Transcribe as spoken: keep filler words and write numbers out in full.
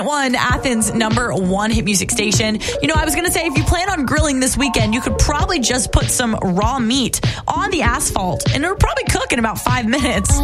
point one, Athens' number one hit music station. You know, I was going to say, if you plan on grilling this weekend, you could probably just put some raw meat on the asphalt, and it'll probably cook in about five minutes.